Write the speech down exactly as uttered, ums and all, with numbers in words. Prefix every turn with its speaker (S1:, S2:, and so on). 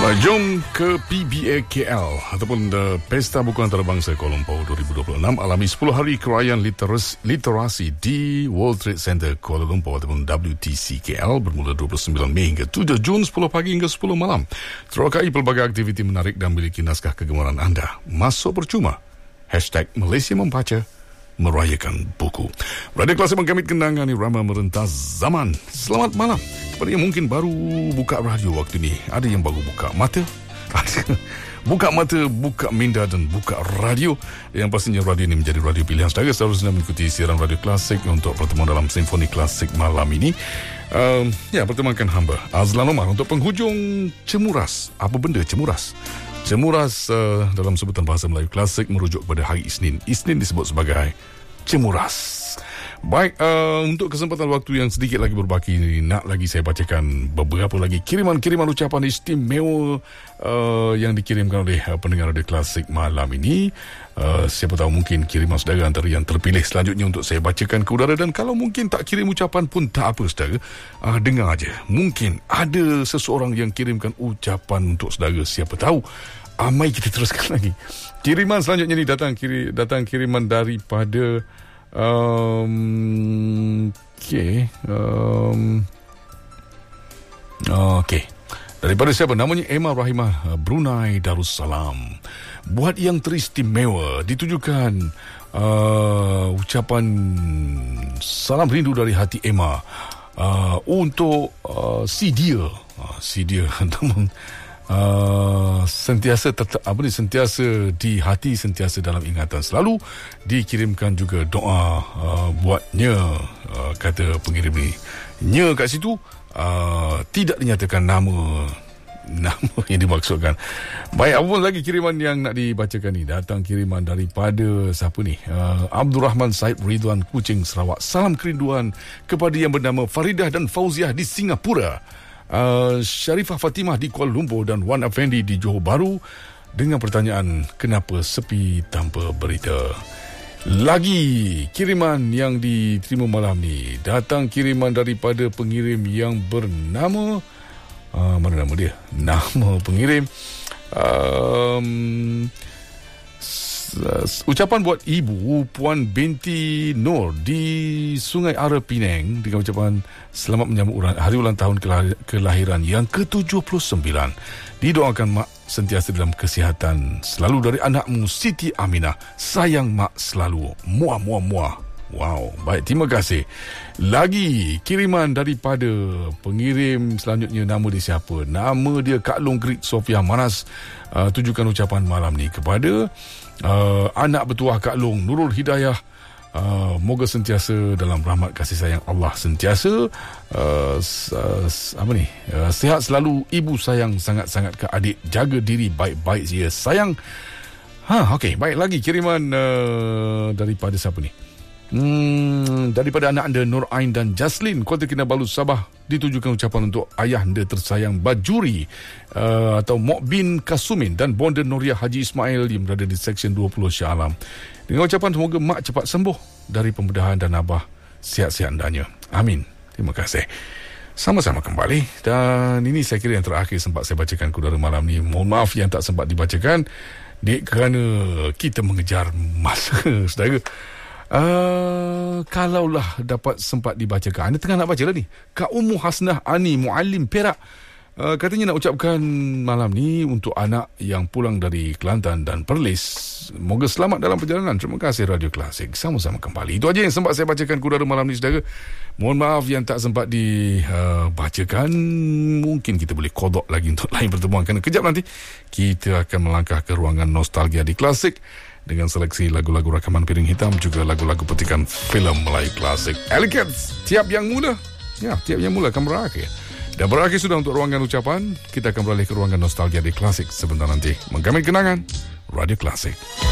S1: Jom ke P B A K L ataupun uh, Pesta Buku Antarabangsa Kuala Lumpur dua ribu dua puluh enam alami sepuluh hari kerajaan literasi, literasi di World Trade Center Kuala Lumpur ataupun W T C K L bermula dua puluh sembilan Mei hingga tujuh Jun sepuluh pagi hingga sepuluh malam. Terokai pelbagai aktiviti menarik dan memiliki naskah kegemaran anda. Masuk percuma. Hashtag Malaysia Membaca merayakan buku. Radio Klasik menggamit kenangan irama merentas zaman. Selamat malam kepada yang mungkin baru buka radio waktu ni. Ada yang baru buka mata, buka mata, buka minda dan buka radio. Yang pastinya radio ini menjadi radio pilihan saudara. Seterusnya mengikuti siaran Radio Klasik untuk pertemuan dalam Simfoni Klasik malam ini. Um, ya, pertemuankan hamba Azlan Omar untuk penghujung Cemuras. Apa benda Cemuras? Cemuras uh, dalam sebutan bahasa Melayu Klasik merujuk kepada hari Isnin. Isnin disebut sebagai Cemuras. Baik, uh, untuk kesempatan waktu yang sedikit lagi berbaki, nak lagi saya bacakan beberapa lagi kiriman-kiriman ucapan istimewa uh, yang dikirimkan oleh uh, pendengar Radio Klasik malam ini. Uh, siapa tahu mungkin kiriman saudara antara yang terpilih selanjutnya untuk saya bacakan ke udara. Dan kalau mungkin tak kirim ucapan pun tak apa saudara, uh, dengar aja. Mungkin ada seseorang yang kirimkan ucapan untuk saudara, siapa tahu. Uh, mari kita teruskan lagi. Kiriman selanjutnya ni datang kiri, datang kiriman daripada Um, okay, um, okay. Daripada siapa? Namanya Emma Rahimah, Brunei Darussalam. Buat yang teristimewa ditujukan uh, ucapan salam rindu dari hati Emma uh, untuk uh, si dia, uh, si dia namun Uh, sentiasa tetap, apa ni, sentiasa di hati, sentiasa dalam ingatan. Selalu dikirimkan juga doa uh, buatnya, uh, kata pengirim ni. Nya kat situ uh, tidak dinyatakan nama nama yang dimaksudkan. Baik, apa pun lagi kiriman yang nak dibacakan ni. Datang kiriman daripada siapa ni? Uh, Abdul Rahman Said Ridwan, Kuching, Sarawak. Salam kerinduan kepada yang bernama Faridah dan Fauziah di Singapura. Uh, Syarifah Fatimah di Kuala Lumpur dan Wan Effendi di Johor Bahru dengan pertanyaan kenapa sepi tanpa berita. Lagi kiriman yang diterima malam ni, datang kiriman daripada pengirim yang bernama uh, mana nama dia? Nama pengirim um, ucapan buat ibu Puan binti Nur di Sungai Ara Penang dengan ucapan selamat menyambut hari ulang tahun kelahiran yang ke tujuh puluh sembilan. Didoakan mak sentiasa dalam kesihatan selalu dari anakmu Siti Aminah. Sayang mak selalu. Muah muah muah. Wow, baik, terima kasih. Lagi kiriman daripada pengirim selanjutnya, nama dia siapa? Nama dia Kak Long Grit Sofia Manas. Uh, tujukan ucapan malam ni kepada Uh, anak bertuah Kak Long, Nurul Hidayah. uh, Moga sentiasa dalam rahmat kasih sayang Allah sentiasa. uh, uh, Apa ni uh, sihat selalu. Ibu sayang sangat-sangat ke adik. Jaga diri baik-baik ya sayang. Ha, okey, baik, lagi kiriman uh, daripada siapa ni? Hmm, daripada anak anda Nur Ain dan Jaslin, Kota Kinabalu, Sabah. Ditujukan ucapan untuk ayah anda tersayang Bajuri uh, atau Mokbin Kasumin dan bonda Nuriah Haji Ismail yang berada di Seksyen dua puluh Shah Alam. Dengan ucapan semoga mak cepat sembuh dari pembedahan dan abah sihat-sihat andanya. Amin. Terima kasih. Sama-sama kembali. Dan ini saya kira yang terakhir sempat saya bacakan ke udara malam ni. Mohon maaf yang tak sempat dibacakan, dek, kerana kita mengejar masa saudara. Uh, kalaulah dapat sempat dibacakan. Anda tengah nak baca lah ni. Kak Ummu Hasnah Ani Muallim Perak, uh, katanya nak ucapkan malam ni untuk anak yang pulang dari Kelantan dan Perlis. Moga selamat dalam perjalanan. Terima kasih Radio Klasik. Sama-sama kembali. Itu aja yang sempat saya bacakan ke udara malam ni saudara. Mohon maaf yang tak sempat dibacakan. uh, Mungkin kita boleh kodok lagi untuk lain pertemuan, kerana kejap nanti kita akan melangkah ke ruangan nostalgia di Klasik dengan seleksi lagu-lagu rakaman piring hitam, juga lagu-lagu petikan filem Melayu klasik. Elegance, tiap yang mula. Ya, tiap yang mula akan berakhir. Dan berakhir sudah untuk ruangan ucapan. Kita akan beralih ke ruangan nostalgia di Klasik sebentar nanti. Menggamit kenangan Radio Klasik.